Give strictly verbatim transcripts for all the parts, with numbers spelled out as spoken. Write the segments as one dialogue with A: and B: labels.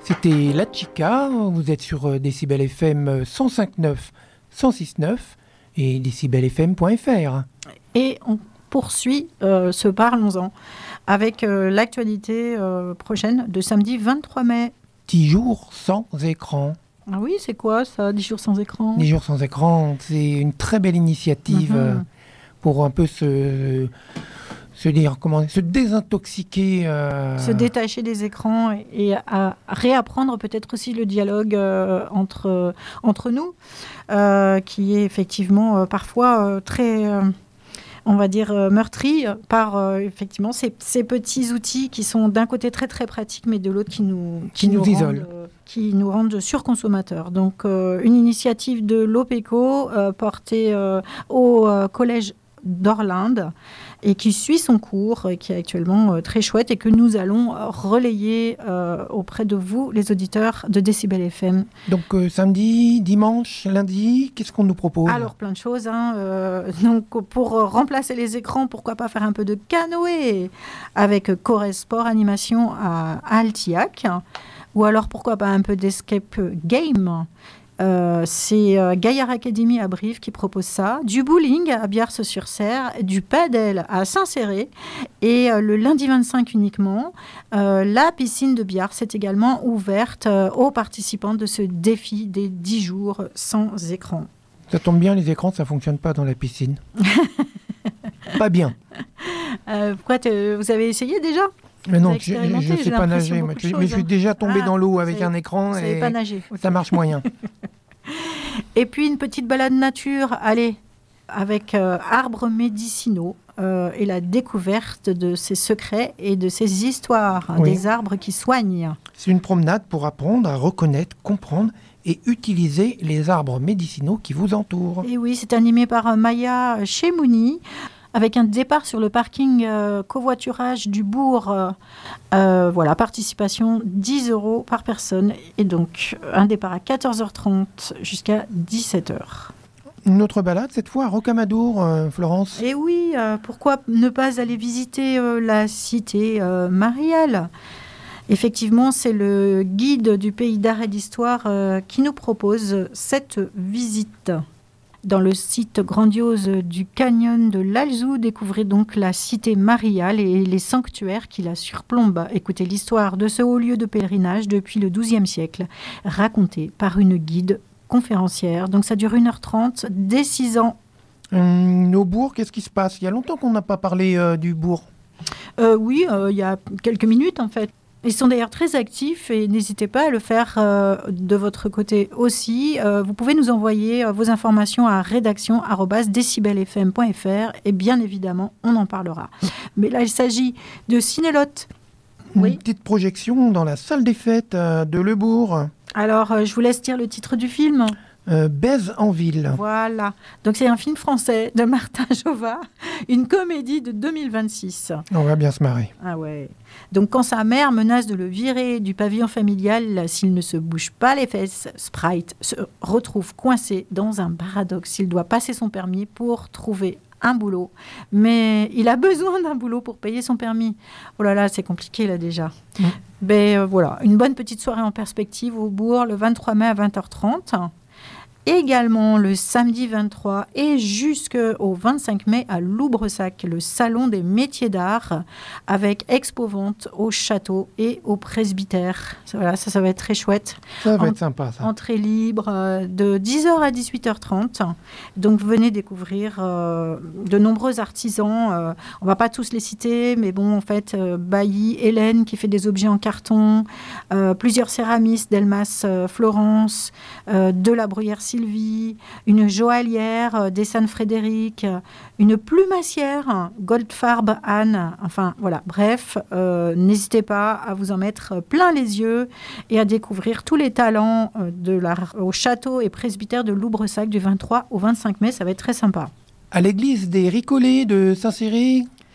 A: C'était La Chica, vous êtes sur Décibel F M cent cinq virgule neuf, cent six virgule neuf et décibel f m point f r.
B: Et on poursuit euh, ce Parlons-en avec euh, l'actualité euh, prochaine de samedi vingt-trois mai.
A: dix jours sans écran.
B: Ah oui, c'est quoi ça, dix jours sans écran?
A: dix jours sans écran, c'est une très belle initiative mm-hmm. euh, pour un peu se... se dire comment se désintoxiquer, euh...
B: se détacher des écrans et, et à réapprendre peut-être aussi le dialogue euh, entre euh, entre nous, euh, qui est effectivement euh, parfois euh, très, euh, on va dire euh, meurtri par euh, effectivement ces, ces petits outils qui sont d'un côté très très pratiques, mais de l'autre qui nous
A: qui, qui nous, nous isolent.
B: Rendent, euh, qui nous rendent surconsommateurs. Donc euh, une initiative de l'OPECO euh, portée euh, au euh, collège d'Orlande et qui suit son cours, et qui est actuellement euh, très chouette et que nous allons relayer euh, auprès de vous, les auditeurs de Décibel F M.
A: Donc euh, samedi, dimanche, lundi, qu'est-ce qu'on nous propose?
B: Alors plein de choses. Hein, euh, donc pour remplacer les écrans, pourquoi pas faire un peu de canoë avec Corée Sport Animation à, à Altiac, ou alors pourquoi pas un peu d'escape game. Euh, c'est euh, Gaillard Academy à Brive qui propose ça, du bowling à Biars-sur-Cère, du padel à Saint-Céré et euh, le lundi vingt-cinq uniquement, euh, la piscine de Biars est également ouverte euh, aux participants de ce défi des dix jours sans écran.
A: Ça tombe bien, les écrans, ça ne fonctionne pas dans la piscine. Pas bien.
B: Euh, pourquoi vous avez essayé déjà?
A: Mais non, je ne sais pas nager, mais, choses, mais je suis déjà tombé ah, dans l'eau avec un écran et
B: pas nager. Okay.
A: Ça marche moyen.
B: Et puis une petite balade nature, allez, avec euh, arbres médicinaux euh, et la découverte de ses secrets et de ses histoires, hein, oui. Des arbres qui soignent.
A: C'est une promenade pour apprendre à reconnaître, comprendre et utiliser les arbres médicinaux qui vous entourent.
B: Et oui, c'est animé par euh, Maya Chemouni, avec un départ sur le parking euh, covoiturage du bourg. Euh, euh, voilà, participation dix euros par personne. Et donc, un départ à quatorze heures trente jusqu'à dix-sept heures.
A: Une autre balade, cette fois à Rocamadour, euh, Florence.
B: Et oui, euh, pourquoi ne pas aller visiter euh, la cité euh, Mariale? Effectivement, c'est le guide du pays d'art et d'histoire euh, qui nous propose cette visite. Dans le site grandiose du canyon de l'Alzou, découvrez donc la cité mariale et les sanctuaires qui la surplombent. Écoutez l'histoire de ce haut lieu de pèlerinage depuis le douzième siècle, racontée par une guide conférencière. Donc ça dure une heure trente, dès six ans.
A: Hum, au bourg, qu'est-ce qui se passe? Il y a longtemps qu'on n'a pas parlé euh, du bourg.
B: Euh, oui, euh, il y a quelques minutes en fait. Ils sont d'ailleurs très actifs et n'hésitez pas à le faire euh, de votre côté aussi. Euh, vous pouvez nous envoyer euh, vos informations à rédaction arobase décibel f m point f r et bien évidemment, on en parlera. Mais là, il s'agit de Cinélotte.
A: Une
B: oui.
A: petite projection dans la salle des fêtes euh, de Le Bourg.
B: Alors, euh, je vous laisse dire le titre du film.
A: Euh, Baise en ville.
B: Voilà. Donc, c'est un film français de Martin Jova, une comédie de deux mille vingt-six.
A: On va bien se marrer.
B: Ah ouais. Donc, quand sa mère menace de le virer du pavillon familial s'il ne se bouge pas les fesses, Sprite se retrouve coincé dans un paradoxe. Il doit passer son permis pour trouver un boulot. Mais il a besoin d'un boulot pour payer son permis. Oh là là, c'est compliqué là déjà. Mmh. Ben euh, voilà, une bonne petite soirée en perspective au Bourg le vingt-trois mai à vingt heures trente. Également le samedi vingt-trois et jusqu'au vingt-cinq mai à Loubresac, le salon des métiers d'art avec expo-vente au château et au presbytère. Voilà, ça, ça va être très chouette.
A: Ça va en, être sympa, ça.
B: Entrée libre euh, de dix heures à dix-huit heures trente. Donc, venez découvrir euh, de nombreux artisans. Euh, on ne va pas tous les citer, mais bon, en fait, euh, Bailly, Hélène qui fait des objets en carton, euh, plusieurs céramistes, Delmas, euh, Florence, euh, de la Bruyère Sylvie, une joaillière, euh, Dessan Frédéric, euh, une plumassière, Goldfarb Anne, enfin voilà, bref, euh, n'hésitez pas à vous en mettre plein les yeux et à découvrir tous les talents euh, de la, au château et presbytère de Loubresac du vingt-trois au vingt-cinq mai, ça va être très sympa.
A: À l'église des Ricolets de Saint-Céré,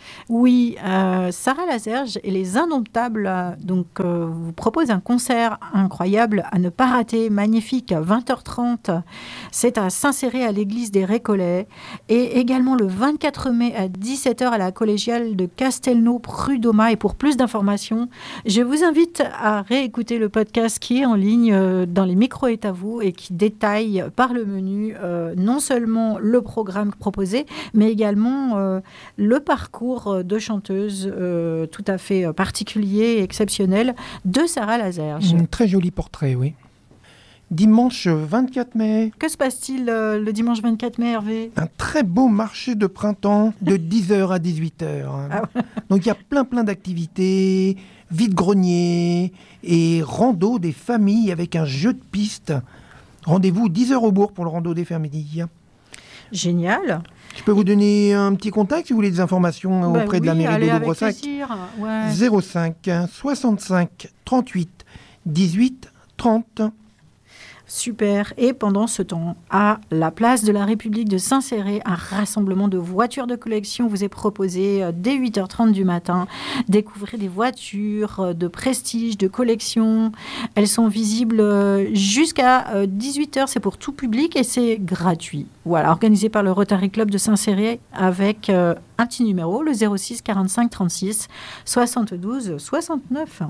B: Oui, euh, Sarah Lazerge et les Indomptables euh, donc, euh, vous proposent un concert incroyable à ne pas rater, magnifique, à vingt heures trente. C'est à Saint-Céré à l'église des Récollets. Et également le vingt-quatre mai à dix-sept heures à la collégiale de Castelnau-Prud'Homas. Et pour plus d'informations, je vous invite à réécouter le podcast qui est en ligne euh, dans les micros est à vous et qui détaille par le menu euh, non seulement le programme proposé, mais également euh, le parcours de chanteuse euh, tout à fait particulier et exceptionnel de Sarah Lazerge.
A: Un très joli portrait, oui. Dimanche vingt-quatre mai.
B: Que se passe-t-il euh, le dimanche vingt-quatre mai, Hervé ?
A: Un très beau marché de printemps de dix heures à dix-huit heures.
B: Ah ouais.
A: Donc il y a plein plein d'activités, vide-grenier et rando des familles avec un jeu de piste. Rendez-vous dix heures au bourg pour le rando des familles.
B: Génial.
A: Je peux vous donner un petit contact si vous voulez des informations
B: Bah
A: auprès
B: oui,
A: de la mairie
B: allez,
A: de
B: avec
A: Doubresac.
B: plaisir. Ouais.
A: zéro cinq soixante-cinq trente-huit dix-huit trente.
B: Super. Et pendant ce temps, à la place de la République de Saint-Céré, un rassemblement de voitures de collection vous est proposé dès huit heures trente du matin. Découvrez des voitures de prestige, de collection. Elles sont visibles jusqu'à dix-huit heures. C'est pour tout public et c'est gratuit. Voilà, organisé par le Rotary Club de Saint-Céré avec un petit numéro, le zéro six quarante-cinq trente-six soixante-douze soixante-neuf.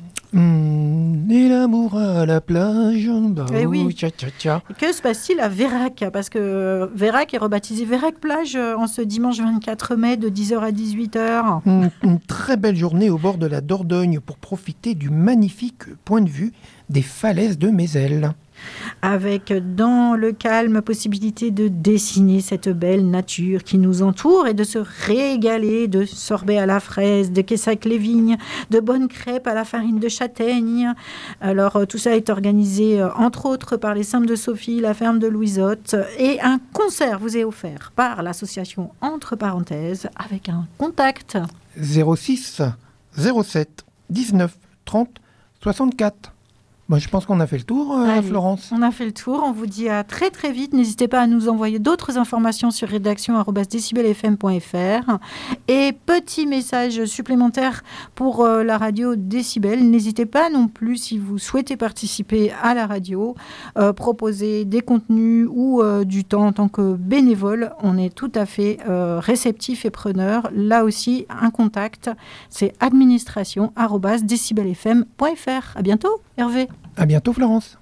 A: Mmh, et l'amour à la plage. Bah
B: Eh oui.
A: Tcha, tcha, tcha.
B: Et que se passe-t-il à Vérac ? Parce que Vérac est rebaptisé Vérac Plage en ce dimanche vingt-quatre mai de dix heures à dix-huit heures.
A: Une, une très belle journée au bord de la Dordogne pour profiter du magnifique point de vue des falaises de Mézel.
B: Avec dans le calme possibilité de dessiner cette belle nature qui nous entoure et de se régaler de sorbets à la fraise, de Quessac-les-Vignes, de bonnes crêpes à la farine de châtaigne. Alors tout ça est organisé entre autres par les Simples de Sophie, la ferme de Louisotte, et un concert vous est offert par l'association Entre Parenthèses avec un contact.
A: zéro six zéro sept dix-neuf trente soixante-quatre. Bon, je pense qu'on a fait le tour, euh,
B: Allez,
A: Florence.
B: On a fait le tour. On vous dit à très très vite. N'hésitez pas à nous envoyer d'autres informations sur rédaction arobase décibel f m point f r. Et petit message supplémentaire pour euh, la radio Décibel. N'hésitez pas non plus, si vous souhaitez participer à la radio, euh, proposer des contenus ou euh, du temps en tant que bénévole. On est tout à fait euh, réceptif et preneur. Là aussi, un contact, c'est administration arobase décibel f m point f r. À bientôt, Hervé.
A: À bientôt, Florence.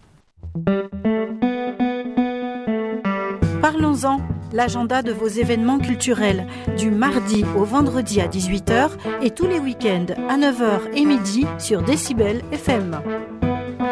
B: Parlons-en, l'agenda de vos événements culturels, du mardi au vendredi à dix-huit heures et tous les week-ends à neuf heures et midi sur Décibel F M.